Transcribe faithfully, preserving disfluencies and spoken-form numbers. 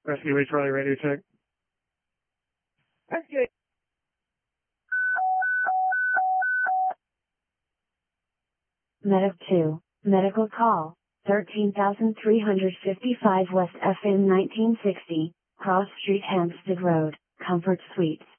Rescue eight Charlie radio check. Rescue eight. Medic two, medical call, thirteen thousand three hundred fifty-five West F N nineteen sixty, Cross Street Hampstead Road, Comfort Suites.